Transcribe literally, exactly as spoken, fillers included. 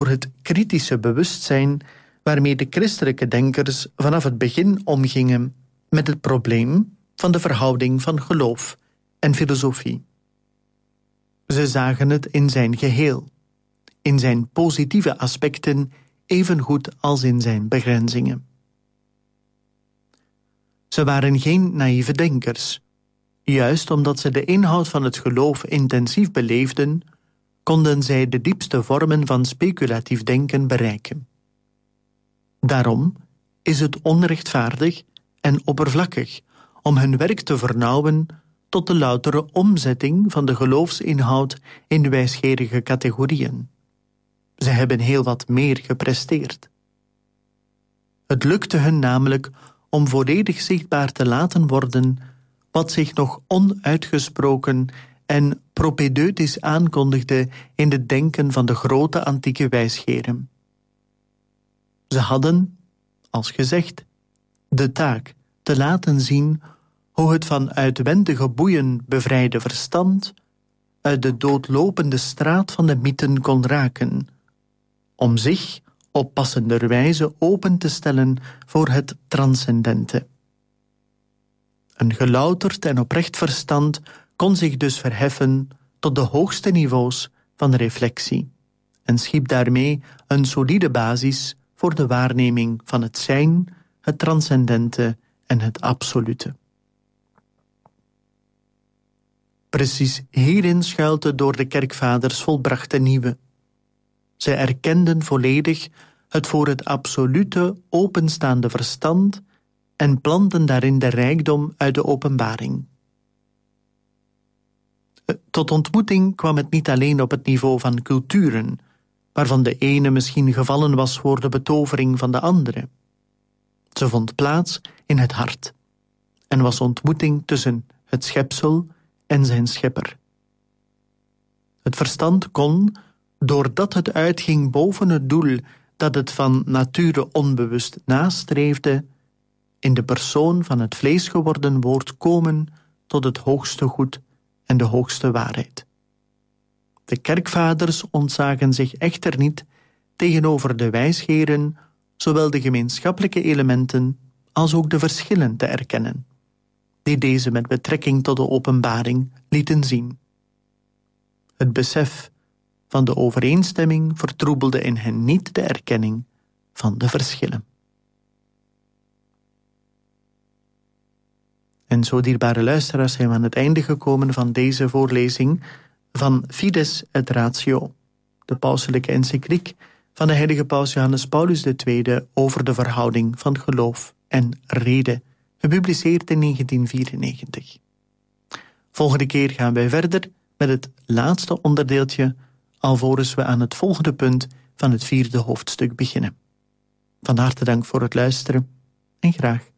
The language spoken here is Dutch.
het kritische bewustzijn waarmee de christelijke denkers vanaf het begin omgingen met het probleem van de verhouding van geloof en filosofie. Ze zagen het in zijn geheel, in zijn positieve aspecten evengoed als in zijn begrenzingen. Ze waren geen naïeve denkers. Juist omdat ze de inhoud van het geloof intensief beleefden, konden zij de diepste vormen van speculatief denken bereiken. Daarom is het onrechtvaardig en oppervlakkig om hun werk te vernauwen tot de loutere omzetting van de geloofsinhoud in wijsgerige categorieën. Ze hebben heel wat meer gepresteerd. Het lukte hun namelijk om volledig zichtbaar te laten worden wat zich nog onuitgesproken en propedeutisch aankondigde in het denken van de grote antieke wijsgeren. Ze hadden, als gezegd, de taak te laten zien hoe het van uitwendige boeien bevrijde verstand uit de doodlopende straat van de mythen kon raken, om zich op passenderwijze open te stellen voor het transcendente. Een gelouterd en oprecht verstand kon zich dus verheffen tot de hoogste niveaus van reflectie en schiep daarmee een solide basis voor de waarneming van het zijn, het transcendente en het absolute. Precies hierin schuilt de door de kerkvaders volbrachte nieuwe. Zij erkenden volledig het voor het absolute openstaande verstand en planten daarin de rijkdom uit de openbaring. Tot ontmoeting kwam het niet alleen op het niveau van culturen, waarvan de ene misschien gevallen was voor de betovering van de andere. Ze vond plaats in het hart en was ontmoeting tussen het schepsel en zijn schepper. Het verstand kon, doordat het uitging boven het doel dat het van nature onbewust nastreefde, in de persoon van het vlees geworden woord komen tot het hoogste goed en de hoogste waarheid. De kerkvaders ontzagen zich echter niet tegenover de wijsgeren zowel de gemeenschappelijke elementen als ook de verschillen te erkennen, die deze met betrekking tot de openbaring lieten zien. Het besef van de overeenstemming vertroebelde in hen niet de erkenning van de verschillen. En zo, dierbare luisteraars, zijn we aan het einde gekomen van deze voorlezing van Fides et Ratio, de pauselijke encycliek van de heilige paus Johannes Paulus de Tweede over de verhouding van geloof en rede, gepubliceerd in negentien vierennegentig. Volgende keer gaan wij verder met het laatste onderdeeltje, alvorens we aan het volgende punt van het vierde hoofdstuk beginnen. Van harte dank voor het luisteren en graag